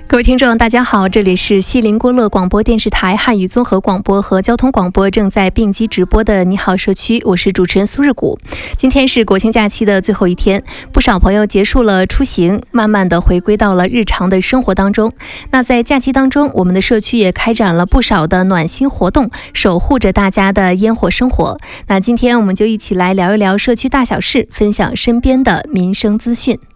各位听众大家好，这里是锡林郭勒广播电视台汉语综合广播和交通广播正在并机直播的你好社区，我是主持人苏日谷。今天是国庆假期的最后一天，不少朋友结束了出行，慢慢的回归到了日常的生活当中。那在假期当中，我们的社区也开展了不少的暖心活动，守护着大家的烟火生活。那今天我们就一起来聊一聊社区大小事，分享身边的民生资讯。